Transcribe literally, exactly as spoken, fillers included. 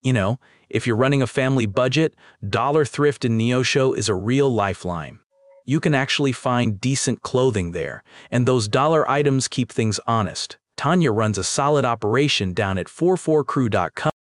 You know, if you're running a family budget, Dollar Thrift in Neosho is a real lifeline. You can actually find decent clothing there, and those dollar items keep things honest. Tanya runs a solid operation down at forty-four crew dot com.